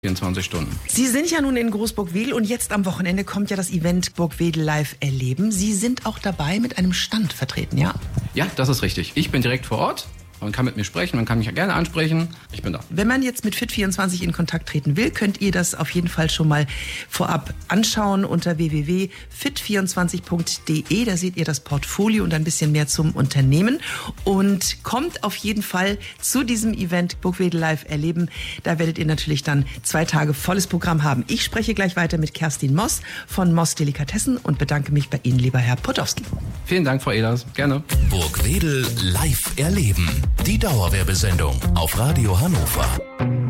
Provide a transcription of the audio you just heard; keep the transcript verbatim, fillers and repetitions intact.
vierundzwanzig Stunden. Sie sind ja nun in Großburg-Wedel und jetzt am Wochenende kommt ja das Event Burg-Wedel live erleben. Sie sind auch dabei mit einem Stand vertreten, ja? Ja, das ist richtig. Ich bin direkt vor Ort. Man kann mit mir sprechen, man kann mich ja gerne ansprechen. Ich bin da. Wenn man jetzt mit Fit vierundzwanzig in Kontakt treten will, könnt ihr das auf jeden Fall schon mal vorab anschauen unter w w w punkt fit vierundzwanzig punkt d e. Da seht ihr das Portfolio und ein bisschen mehr zum Unternehmen. Und kommt auf jeden Fall zu diesem Event Burg-Wedel live erleben. Da werdet ihr natürlich dann zwei Tage volles Programm haben. Ich spreche gleich weiter mit Kerstin Moss von Moss Delikatessen und bedanke mich bei Ihnen, lieber Herr Potowski. Vielen Dank, Frau Ehlers. Gerne. Burg-Wedel live erleben. Die Dauerwerbesendung auf Radio Hannover.